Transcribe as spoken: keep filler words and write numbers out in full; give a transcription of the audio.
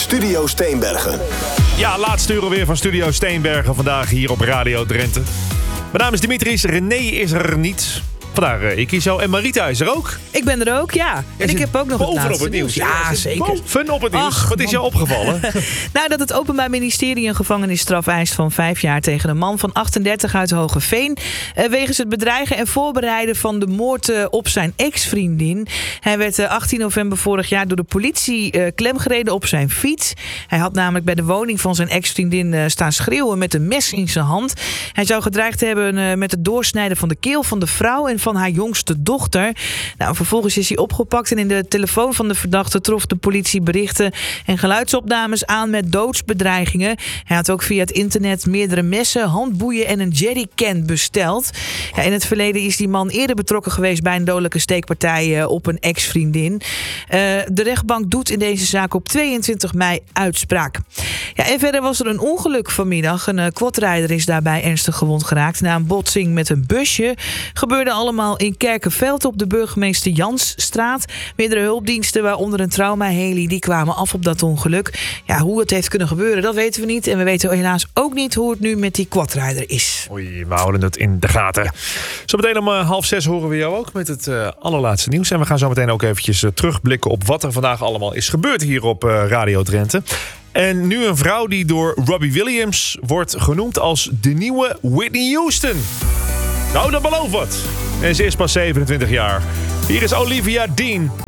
Studio Steenbergen. Ja, laatste uur weer van Studio Steenbergen vandaag hier op Radio Drenthe. Mijn naam is Dimitris, René is er niet. Vandaar uh, ik zo en Marita is er ook. Ik ben er ook, ja. En ik heb ook nog het bovenop laatste het nieuws. Ja, zeker. Bovenop het nieuws. Ach, Wat is jou opgevallen? Nou, dat het Openbaar Ministerie een gevangenisstraf eist van vijf jaar tegen een man van achtendertig uit Hogeveen. Uh, wegens het bedreigen en voorbereiden van de moord uh, op zijn ex-vriendin. Hij werd uh, achttien november vorig jaar door de politie uh, klemgereden op zijn fiets. Hij had namelijk bij de woning van zijn ex-vriendin uh, staan schreeuwen met een mes in zijn hand. Hij zou gedreigd hebben uh, met het doorsnijden van de keel van de vrouw en van haar jongste dochter. Nou, vervolgens is hij opgepakt en in de telefoon van de verdachte trof de politie berichten en geluidsopnames aan met doodsbedreigingen. Hij had ook via het internet meerdere messen, handboeien en een jerrycan besteld. Ja, in het verleden is die man eerder betrokken geweest bij een dodelijke steekpartij uh, op een ex-vriendin. Uh, de rechtbank doet in deze zaak op tweeëntwintig mei uitspraak. Ja, en verder was er een ongeluk vanmiddag. Een uh, quadrijder is daarbij ernstig gewond geraakt na een botsing met een busje. Gebeurde allemaal in Kerkenveld op de Burgemeester Jansstraat. Meerdere hulpdiensten, waaronder een trauma-heli, die kwamen af op dat ongeluk. Ja, hoe het heeft kunnen gebeuren, dat weten we niet. En we weten helaas ook niet hoe het nu met die quadrijder is. Oei, we houden het in de gaten. Zometeen om uh, half zes horen we jou ook met het uh, allerlaatste nieuws. En we gaan zo meteen ook eventjes uh, terugblikken op wat er vandaag allemaal is gebeurd hier op uh, Radio Drenthe. En nu een vrouw die door Robbie Williams wordt genoemd als de nieuwe Whitney Houston. Nou, dat belooft wat. En ze is pas zevenentwintig jaar. Hier is Olivia Dean